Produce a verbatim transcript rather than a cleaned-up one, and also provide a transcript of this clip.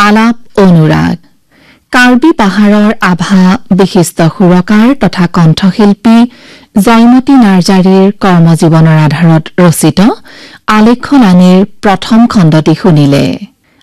আলাপ অনুৰাগ কাৰ্বি পাহাৰৰ আভা বিশিষ্ট সুৰকাৰ তথা কণ্ঠশিল্পী জয়মতী নাৰ্জাৰীৰ কৰ্মজীৱনৰ আধাৰত ৰচিত আলেখ্যলানীৰ প্ৰথম খণ্ডটি শুনিলে।